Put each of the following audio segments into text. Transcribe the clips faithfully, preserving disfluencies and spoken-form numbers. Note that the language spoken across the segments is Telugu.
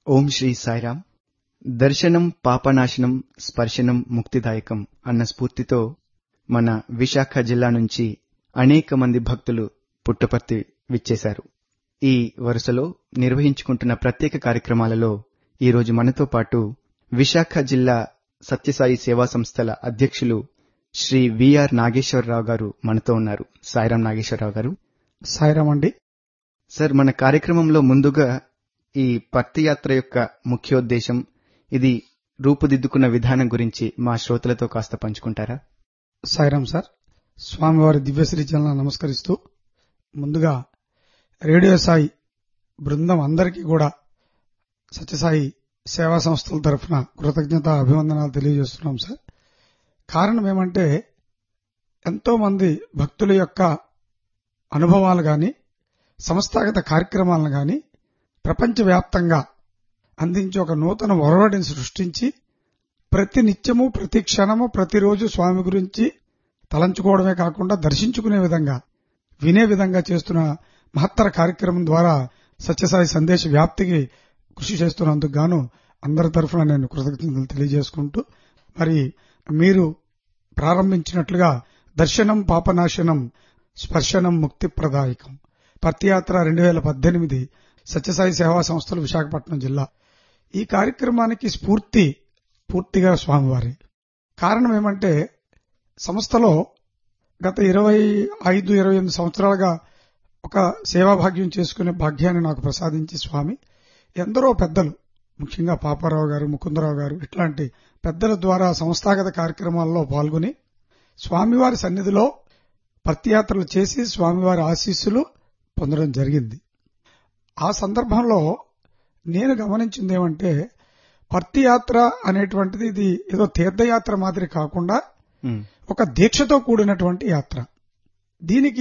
ఓం శ్రీ సాయిరామ్. దర్శనం పాపనాశనం, స్పర్శనం ముక్తిదాయకం అన్న స్ఫూర్తితో మన విశాఖ జిల్లా నుంచి అనేక మంది భక్తులు పుట్టపర్తి విచ్చేశారు. ఈ వరుసలో నిర్వహించుకుంటున్న ప్రత్యేక కార్యక్రమాలలో ఈరోజు మనతో పాటు విశాఖ జిల్లా సత్యసాయి సేవా సంస్థల అధ్యక్షులు శ్రీ విఆర్ నాగేశ్వరరావు గారు మనతో ఉన్నారు. సాయిరాం నాగేశ్వరరావు గారు. సాయిరాం అండి. సార్, మన కార్యక్రమంలో ముందుగా ఈ పత్తి యాత్ర యొక్క ముఖ్యోద్దేశం, ఇది రూపుదిద్దుకున్న విధానం గురించి మా శ్రోతలతో కాస్త పంచుకుంటారా? సాయిరాం సార్. స్వామివారి దివ్యశ్రీ చలన నమస్కరిస్తూ ముందుగా రేడియో సాయి బృందం అందరికీ కూడా సత్యసాయి సేవా సంస్థల తరఫున కృతజ్ఞత అభివందనాలు తెలియజేస్తున్నాం సార్. కారణం ఏమంటే, ఎంతో మంది భక్తుల యొక్క అనుభవాలు గాని, సంస్థాగత కార్యక్రమాలను గాని ప్రపంచవ్యాప్తంగా అందించి ఒక నూతన ఒరవడిని సృష్టించి ప్రతి నిత్యము, ప్రతి క్షణము, ప్రతిరోజు స్వామి గురించి తలంచుకోవడమే కాకుండా దర్శించుకునే విధంగా, వినే విధంగా చేస్తున్న మహత్తర కార్యక్రమం ద్వారా సత్యసాయి సందేశ వ్యాప్తికి కృషి చేస్తున్నందుకు గాను అందరి తరఫున నేను కృతజ్ఞతలు తెలియజేసుకుంటూ, మరి మీరు ప్రారంభించినట్లుగా దర్శనం పాపనాశనం, స్పర్శనం ముక్తిప్రదాయకం పత్తియాత్ర రెండు వేల పద్దెనిమిది సత్యసాయి సేవా సంస్థలు విశాఖపట్నం జిల్లా. ఈ కార్యక్రమానికి స్ఫూర్తి పూర్తిగా స్వామివారి. కారణం ఏమంటే, సంస్థలో గత ఇరవై ఐదు ఇరవై ఎనిమిది సంవత్సరాలుగా ఒక సేవా భాగ్యం చేసుకునే భాగ్యాన్ని నాకు ప్రసాదించి స్వామి ఎందరో పెద్దలు, ముఖ్యంగా పాపారావు గారు, ముకుందరావు గారు, ఇట్లాంటి పెద్దల ద్వారా సంస్థాగత కార్యక్రమాల్లో పాల్గొని స్వామివారి సన్నిధిలో పత్తియాత్రలు చేసి స్వామివారి ఆశీస్సులు పొందడం జరిగింది. ఆ సందర్భంలో నేను గమనించింది ఏమంటే, పత్తియాత్ర అనేటువంటిది ఇది ఏదో తీర్థయాత్ర మాదిరి కాకుండా ఒక దీక్షతో కూడినటువంటి యాత్ర. దీనికి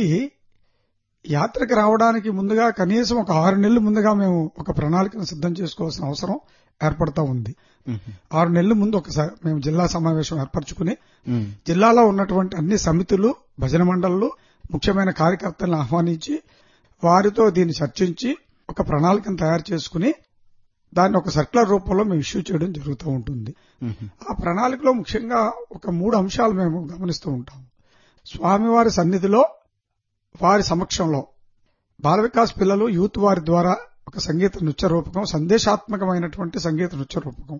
యాత్రకు రావడానికి ముందుగా కనీసం ఒక ఆరు నెలల ముందుగా మేము ఒక ప్రణాళికను సిద్ధం చేసుకోవాల్సిన అవసరం ఏర్పడతా ఉంది. ఆరు నెలల ముందు ఒకసారి మేము జిల్లా సమావేశం ఏర్పరచుకుని జిల్లాలో ఉన్నటువంటి అన్ని సమితులు, భజన మండళ్లు, ముఖ్యమైన కార్యకర్తలను ఆహ్వానించి వారితో దీన్ని చర్చించి ఒక ప్రణాళికను తయారు చేసుకుని దాన్ని ఒక సర్క్యులర్ రూపంలో మేము ఇష్యూ చేయడం జరుగుతూ ఉంటుంది. ఆ ప్రణాళికలో ముఖ్యంగా ఒక మూడు అంశాలు మేము గమనిస్తూ ఉంటాం. స్వామివారి సన్నిధిలో, వారి సమక్షంలో బాల వికాస్ పిల్లలు, యూత్ వారి ద్వారా ఒక సంగీత నృత్య రూపకం, సందేశాత్మకమైనటువంటి సంగీత నృత్య రూపకం.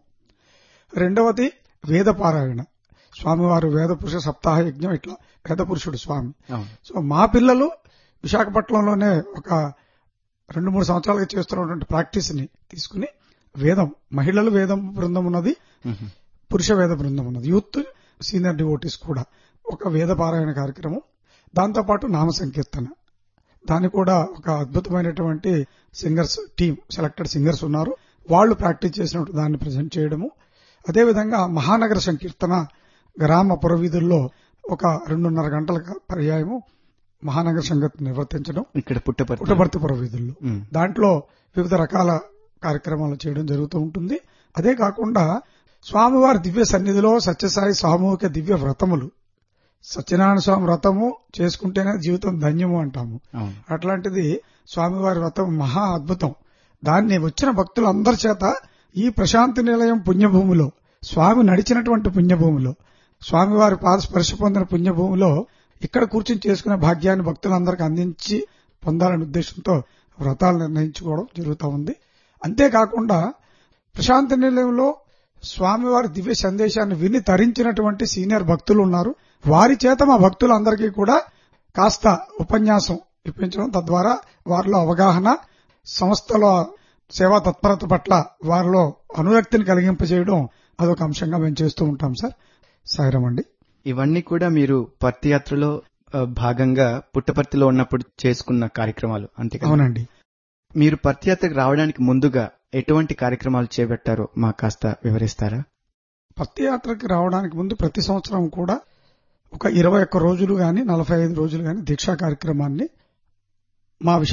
రెండవది వేద పారాయణ, స్వామివారు వేద పురుష సప్తాహ యజ్ఞం, ఇట్లా వేద పురుషుడు స్వామి. సో మా పిల్లలు విశాఖపట్నంలోనే ఒక రెండు మూడు సంవత్సరాలుగా చేస్తున్నటువంటి ప్రాక్టీస్ ని తీసుకుని వేదం, మహిళలు వేదం బృందం ఉన్నది, పురుష వేద బృందం ఉన్నది, యూత్ సీనియర్ డివోటీస్ కూడా ఒక వేద పారాయణ కార్యక్రమం. దాంతోపాటు నామ సంకీర్తన, దాన్ని కూడా ఒక అద్భుతమైనటువంటి సింగర్స్ టీం, సెలెక్టెడ్ సింగర్స్ ఉన్నారు, వాళ్లు ప్రాక్టీస్ చేసినట్టు దాన్ని ప్రజెంట్ చేయడము. అదేవిధంగా మహానగర సంకీర్తన గ్రామ పురవీధుల్లో ఒక రెండున్నర గంటల పర్యాయము మహానగర సంగీతం నిర్వర్తించడం ఇక్కడ పుట్టపర్తి పుట్టపర్తి పురవీధుల్లో. దాంట్లో వివిధ రకాల కార్యక్రమాలు చేయడం జరుగుతూ ఉంటుంది. అదే కాకుండా స్వామివారి దివ్య సన్నిధిలో సత్యసాయి సామూహిక దివ్య వ్రతములు, సత్యనారాయణ స్వామి వ్రతము చేసుకుంటేనే జీవితం ధన్యము అంటాము. అట్లాంటిది స్వామివారి వ్రతం మహా అద్భుతం. దాన్ని వచ్చిన భక్తులందరి చేత ఈ ప్రశాంతి నిలయం పుణ్యభూమిలో, స్వామి నడిచినటువంటి పుణ్యభూమిలో, స్వామివారి పాద స్పర్శ పొందిన పుణ్యభూమిలో ఇక్కడ కూర్చుని చేసుకునే భాగ్యాన్ని భక్తులందరికీ అందించి పొందాలనే ఉద్దేశంతో వ్రతాలు నిర్ణయించుకోవడం జరుగుతూ ఉంది. అంతేకాకుండా ప్రశాంతి నిలయంలో స్వామివారి దివ్య సందేశాన్ని విని తరించినటువంటి సీనియర్ భక్తులు ఉన్నారు. వారి చేత మా భక్తులందరికీ కూడా కాస్త ఉపన్యాసం ఇప్పించడం, తద్వారా వారిలో అవగాహన, సంస్థలో సేవా తత్పరత పట్ల వారిలో అనురక్తిని కలిగింపజేయడం అదొక అంశంగా మేము చేస్తూ ఉంటాం సార్. సాయిరాం అండి. ఇవన్నీ కూడా మీరు పత్తి యాత్రలో భాగంగా పుట్టపర్తిలో ఉన్నప్పుడు చేసుకున్న కార్యక్రమాలు అంతే కదా? అవునండి. మీరు పత్తి యాత్రకు రావడానికి ముందుగా ఎటువంటి కార్యక్రమాలు చేపట్టారో మాకు కాస్త వివరిస్తారా? పత్తి యాత్రకి రావడానికి ముందు ప్రతి సంవత్సరం కూడా ఒక ఇరవై ఒక్క రోజులు గాని, నలభై ఐదు రోజులు గాని దీక్షా కార్యక్రమాన్ని మా